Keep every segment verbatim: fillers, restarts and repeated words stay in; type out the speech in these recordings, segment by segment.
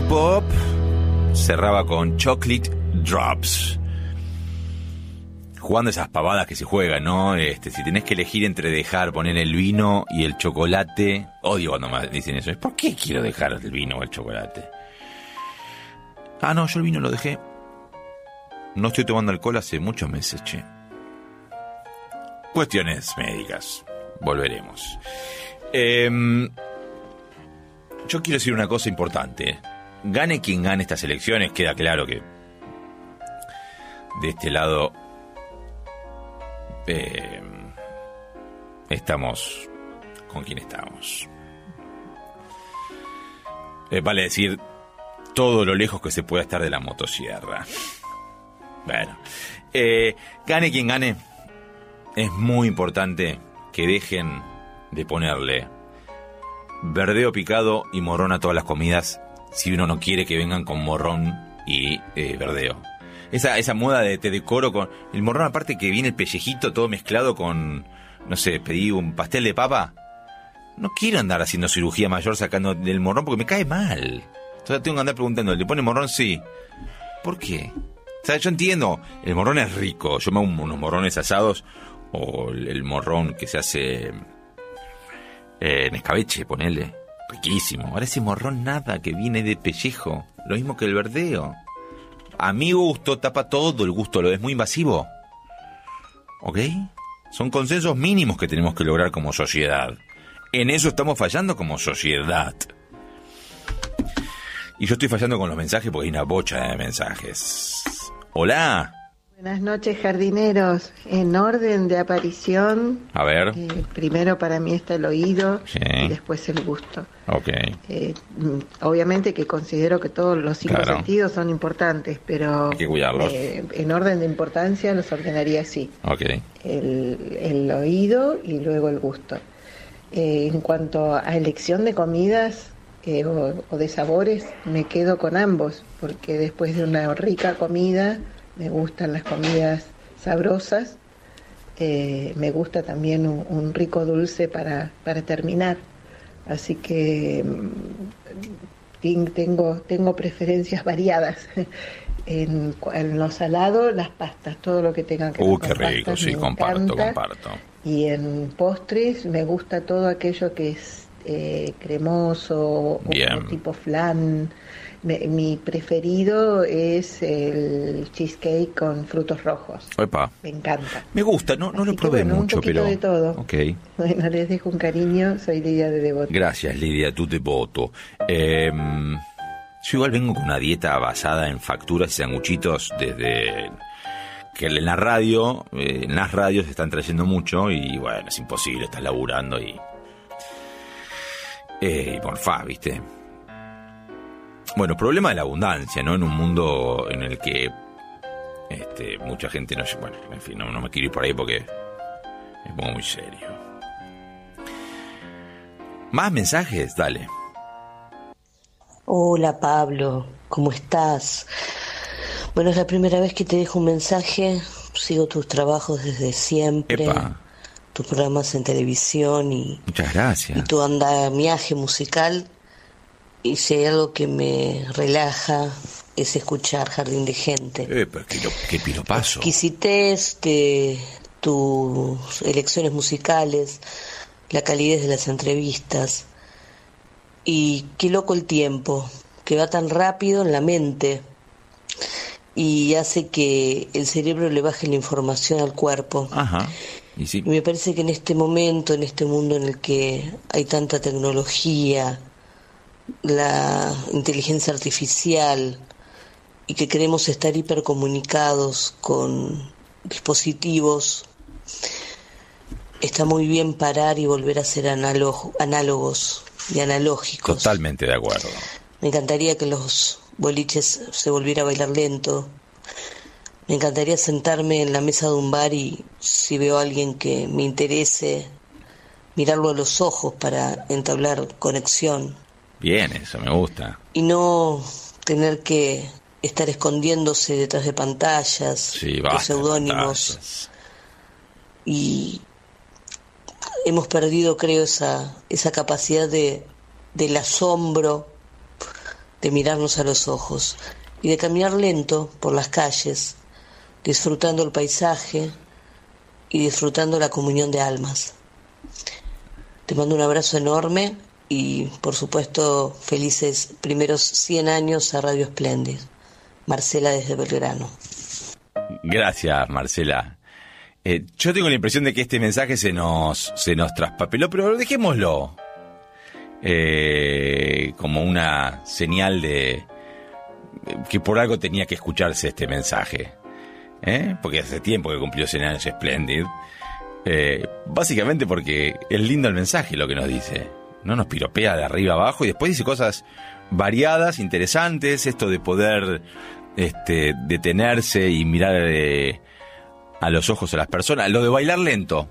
Pop cerraba con Chocolate Drops. Jugando esas pavadas que se juegan, ¿no? Este, si tenés que elegir entre dejar poner el vino y el chocolate. Odio cuando me dicen eso. ¿Por qué quiero dejar el vino o el chocolate? Ah, no, yo el vino lo dejé. No estoy tomando alcohol hace muchos meses, che. Cuestiones médicas. Volveremos. Eh, yo quiero decir una cosa importante. Gane quien gane estas elecciones, queda claro que de este lado eh, estamos con quien estamos. Eh, vale decir todo lo lejos que se pueda estar de la motosierra. Bueno, eh, gane quien gane, es muy importante que dejen de ponerle verdeo picado y morrón a todas las comidas si uno no quiere que vengan con morrón y eh, verdeo. Esa, esa moda de te decoro con el morrón, aparte que viene el pellejito todo mezclado con, no sé, pedí un pastel de papa. No quiero andar haciendo cirugía mayor sacando del morrón porque me cae mal. Entonces tengo que andar preguntando, ¿le pone morrón? Sí. ¿Por qué? O sea, yo entiendo, el morrón es rico. Yo me hago unos morrones asados o el, el morrón que se hace eh, en escabeche, ponele. Riquísimo. Ahora ese morrón nada, que viene de pellejo. Lo mismo que el verdeo. A mi gusto tapa todo el gusto, lo es muy invasivo. ¿Ok? Son consensos mínimos que tenemos que lograr como sociedad. En eso estamos fallando como sociedad. Y yo estoy fallando con los mensajes porque hay una bocha de mensajes. Hola. Buenas noches, jardineros. En orden de aparición, a ver. Eh, primero para mí está el oído, sí, y después el gusto. Okay. Eh, obviamente que considero que todos los cinco claro. sentidos son importantes, pero hay que cuidarlos. Eh, en orden de importancia los ordenaría así. Okay. El, el oído y luego el gusto. Eh, en cuanto a elección de comidas eh, o, o de sabores, me quedo con ambos, porque después de una rica comida me gustan las comidas sabrosas, eh, me gusta también un, un rico dulce para, para terminar. Así que tengo, tengo preferencias variadas. En, en lo salado, las pastas, todo lo que tenga que ver uh, con qué rico, pastas, sí, me comparto, encanta. comparto. Y en postres me gusta todo aquello que es eh, cremoso o tipo flan. Me, mi preferido es el cheesecake con frutos rojos. Epa. Me encanta. Me gusta, no, no lo que, probé bueno, mucho, un pero... de todo. Okay. Bueno, les dejo un cariño, soy Lidia de Devoto. Gracias, Lidia, tú Devoto. Eh, yo igual vengo con una dieta basada en facturas y sanguchitos desde... que en la radio, eh, en las radios se están trayendo mucho y bueno, es imposible, estás laburando y... Eh, y porfa, ¿viste? Bueno, problema de la abundancia, ¿no? En un mundo en el que este, mucha gente no... Bueno, en fin, no, no me quiero ir por ahí porque me pongo muy serio. ¿Más mensajes? Dale. Hola, Pablo, ¿cómo estás? Bueno, es la primera vez que te dejo un mensaje. Sigo tus trabajos desde siempre. Epa. Tus programas en televisión y... Muchas gracias. Y tu andamiaje musical. Y si hay algo que me relaja es escuchar Jardín de Gente. Eh, pero qué, qué piropazo. Exquisitez de tus elecciones musicales, la calidez de las entrevistas. Y qué loco el tiempo, que va tan rápido en la mente y hace que el cerebro le baje la información al cuerpo. Ajá. Y sí. Y me parece que en este momento, en este mundo en el que hay tanta tecnología, la inteligencia artificial, y que queremos estar hipercomunicados con dispositivos, está muy bien parar y volver a ser análogo, análogos y analógicos. Totalmente de acuerdo. Me encantaría que los boliches se volviera a bailar lento. Me encantaría sentarme en la mesa de un bar y, si veo a alguien que me interese, mirarlo a los ojos para entablar conexión. Bien, eso me gusta. Y no tener que estar escondiéndose detrás de pantallas, sí, de seudónimos. Y hemos perdido, creo, esa esa capacidad de del asombro, de mirarnos a los ojos y de caminar lento por las calles, disfrutando el paisaje y disfrutando la comunión de almas. Te mando un abrazo enorme y, por supuesto, felices primeros cien años a Radio Espléndid. Marcela desde Belgrano. Gracias, Marcela. Eh, yo tengo la impresión de que este mensaje se nos, se nos traspapeló, pero dejémoslo eh, como una señal de que por algo tenía que escucharse este mensaje. ¿Eh? Porque hace tiempo que cumplió cien años Espléndid. Eh, básicamente porque es lindo el mensaje lo que nos dice. No nos piropea de arriba abajo y después dice cosas variadas, interesantes. Esto de poder este, detenerse y mirar eh, a los ojos a las personas. Lo de bailar lento.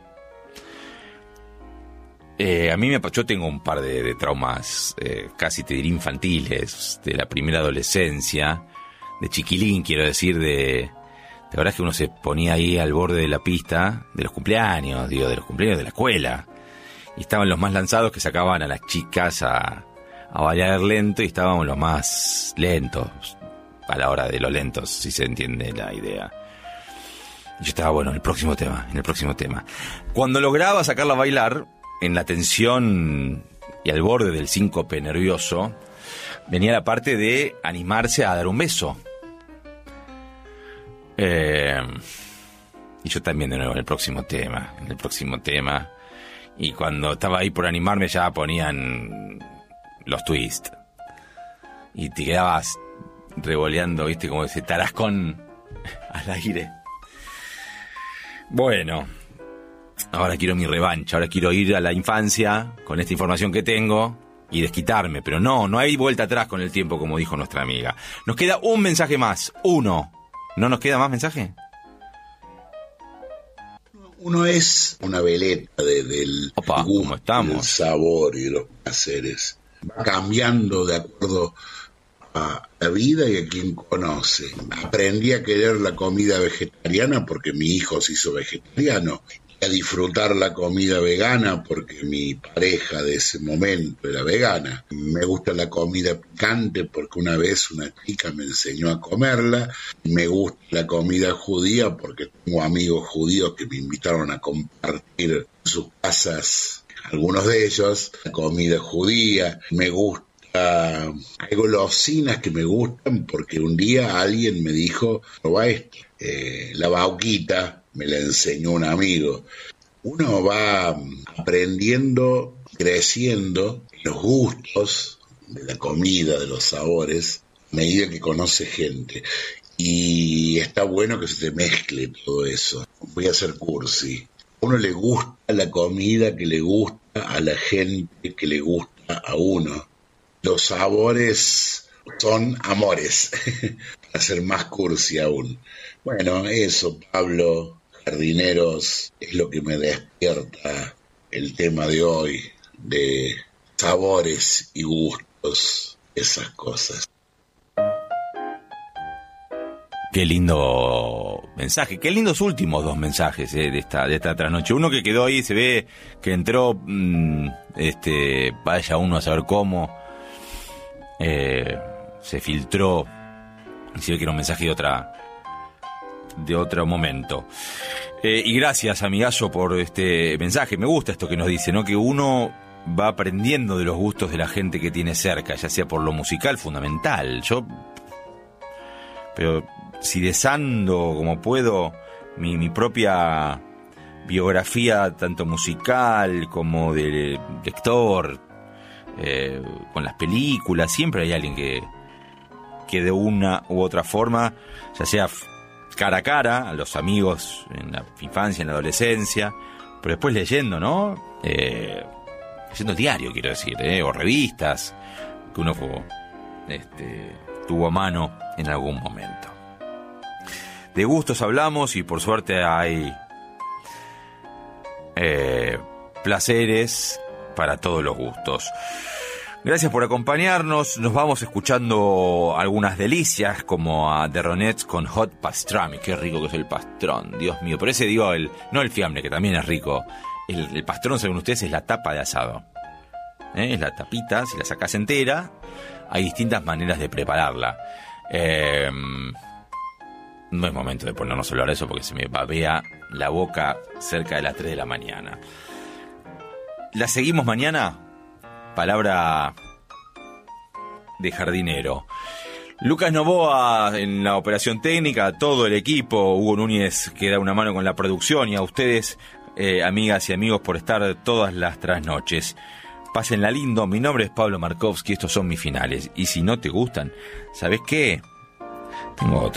Eh, a mí me yo tengo un par de, de traumas, eh, casi te diría infantiles, de la primera adolescencia, de chiquilín, quiero decir, de... La verdad es que uno se ponía ahí al borde de la pista de los cumpleaños, digo, de los cumpleaños de la escuela. Y estaban los más lanzados que sacaban a las chicas a, a bailar lento y estábamos los más lentos, a la hora de los lentos, si se entiende la idea. Y yo estaba, bueno, en el próximo tema, en el próximo tema. Cuando lograba sacarla a bailar, en la tensión y al borde del síncope nervioso, venía la parte de animarse a dar un beso. Eh, y yo también de nuevo en el próximo tema, en el próximo tema. Y cuando estaba ahí por animarme ya ponían los twists. Y te quedabas revoleando, viste, como ese tarascón al aire. Bueno, ahora quiero mi revancha, ahora quiero ir a la infancia con esta información que tengo y desquitarme. Pero no, no hay vuelta atrás con el tiempo, como dijo nuestra amiga. Nos queda un mensaje más, uno. ¿No nos queda más mensaje? Uno es una veleta de, del Opa, gusto, ¿cómo estamos? del sabor y de los placeres. Va cambiando de acuerdo a la vida y a quien conoce. Aprendí a querer la comida vegetariana porque mi hijo se hizo vegetariano. A disfrutar la comida vegana porque mi pareja de ese momento era vegana. Me gusta la comida picante porque una vez una chica me enseñó a comerla. Me gusta la comida judía porque tengo amigos judíos que me invitaron a compartir sus casas, algunos de ellos, la comida judía. Me gusta, hay golosinas que me gustan porque un día alguien me dijo, probá esto, eh, la bauquita. Me la enseñó un amigo. Uno va aprendiendo, creciendo en los gustos de la comida, de los sabores, a medida que conoce gente. Y está bueno que se te mezcle todo eso. Voy a ser cursi. A uno le gusta la comida que le gusta a la gente que le gusta a uno. Los sabores son amores, para ser más cursi aún. Bueno, eso, Pablo. Jardineros, es lo que me despierta el tema de hoy, de sabores y gustos, esas cosas. Qué lindo mensaje, qué lindos últimos dos mensajes eh, de esta de esta trasnoche. Uno que quedó ahí, se ve que entró, mmm, este, vaya uno a saber cómo, eh, se filtró, y se ve que era un mensaje de otra... de otro momento. Eh, y gracias, amigazo, por este mensaje. Me gusta esto que nos dice, ¿no? Que uno va aprendiendo de los gustos de la gente que tiene cerca, ya sea por lo musical, fundamental. Yo, pero si desando como puedo mi, mi propia biografía, tanto musical como de lector, eh, con las películas, siempre hay alguien que, que de una u otra forma, ya sea cara a cara, a los amigos en la infancia, en la adolescencia, pero después leyendo, ¿no? Eh, leyendo diario, quiero decir, ¿eh? O revistas que uno fue, este, tuvo a mano en algún momento. De gustos hablamos y por suerte hay eh, placeres para todos los gustos. Gracias por acompañarnos. Nos vamos escuchando algunas delicias como a The Ronettes con Hot Pastrami. Qué rico que es el pastrón, Dios mío. Por ese digo, el, no el fiambre, que también es rico. El, el pastrón, según ustedes, es la tapa de asado. ¿Eh? Es la tapita, si la sacás entera, hay distintas maneras de prepararla. Eh, no es momento de ponernos a hablar de eso porque se me babea la boca cerca de las tres de la mañana. La seguimos mañana. Palabra de jardinero. Lucas Novoa en la operación técnica, todo el equipo, Hugo Núñez que da una mano con la producción, y a ustedes, eh, amigas y amigos, por estar todas las trasnoches. Pásenla lindo. Mi nombre es Pablo Markovsky, estos son mis finales. Y si no te gustan, ¿sabes qué? Tengo otro.